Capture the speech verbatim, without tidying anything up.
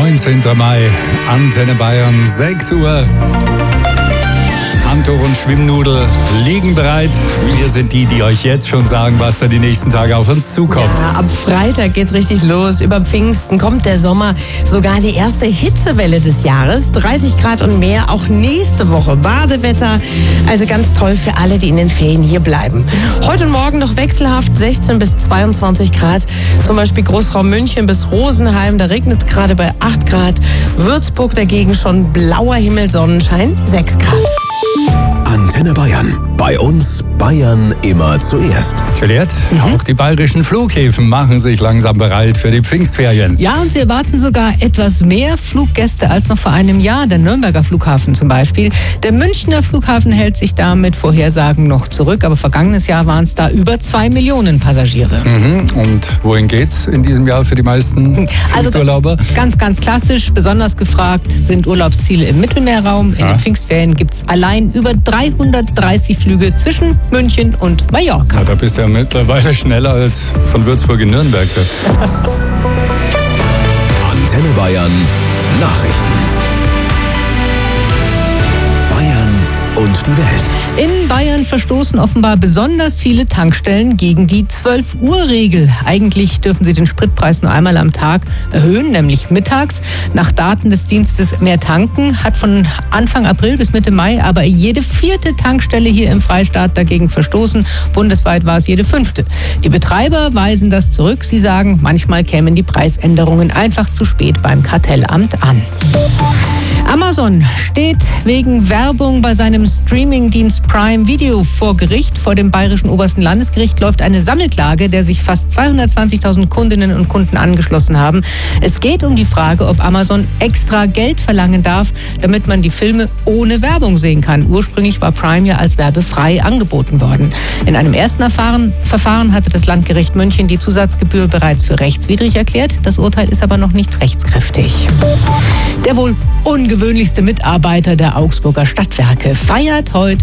neunzehnten Mai, Antenne Bayern, sechs Uhr. Handtuch und Schwimmnudel liegen bereit. Wir sind die, die euch jetzt schon sagen, was da die nächsten Tage auf uns zukommt. Ja, ab Freitag geht's richtig los. Über Pfingsten kommt der Sommer. Sogar die erste Hitzewelle des Jahres. dreißig Grad und mehr. Auch nächste Woche Badewetter. Also ganz toll für alle, die in den Ferien hier bleiben. Heute und morgen noch wechselhaft sechzehn bis zweiundzwanzig Grad. Zum Beispiel Großraum München bis Rosenheim. Da regnet es gerade bei acht Grad. Würzburg dagegen schon blauer Himmel, Sonnenschein, sechs Grad. Antenne Bayern. Bei uns Bayern immer zuerst. Juliette, mhm. auch die bayerischen Flughäfen machen sich langsam bereit für die Pfingstferien. Ja, und sie erwarten sogar etwas mehr Fluggäste als noch vor einem Jahr. Der Nürnberger Flughafen zum Beispiel. Der Münchner Flughafen hält sich da mit Vorhersagen noch zurück. Aber vergangenes Jahr waren es da über zwei Millionen Passagiere. Mhm. Und wohin geht's in diesem Jahr für die meisten Pfingsturlauber? Also ganz, ganz klassisch. Besonders gefragt sind Urlaubsziele im Mittelmeerraum. In ja. den Pfingstferien gibt es allein über dreihundertdreißig Flüge zwischen München und Mallorca. Ja, da bist du ja mittlerweile schneller als von Würzburg in Nürnberg. Antenne Bayern Nachrichten. Bayern und die Welt. In Bayern verstoßen offenbar besonders viele Tankstellen gegen die zwölf Uhr Regel. Eigentlich dürfen sie den Spritpreis nur einmal am Tag erhöhen, nämlich mittags. Nach Daten des Dienstes Mehr Tanken hat von Anfang April bis Mitte Mai aber jede vierte Tankstelle hier im Freistaat dagegen verstoßen. Bundesweit war es jede fünfte. Die Betreiber weisen das zurück. Sie sagen, manchmal kämen die Preisänderungen einfach zu spät beim Kartellamt an. Amazon steht wegen Werbung bei seinem Streamingdienst Prime Video vor Gericht. Vor dem Bayerischen Obersten Landesgericht läuft eine Sammelklage, der sich fast zweihundertzwanzigtausend Kundinnen und Kunden angeschlossen haben. Es geht um die Frage, ob Amazon extra Geld verlangen darf, damit man die Filme ohne Werbung sehen kann. Ursprünglich war Prime ja als werbefrei angeboten worden. In einem ersten Verfahren hatte das Landgericht München die Zusatzgebühr bereits für rechtswidrig erklärt. Das Urteil ist aber noch nicht rechtskräftig. Der wohl ungewöhnlichste Mitarbeiter der Augsburger Stadtwerke feiert heute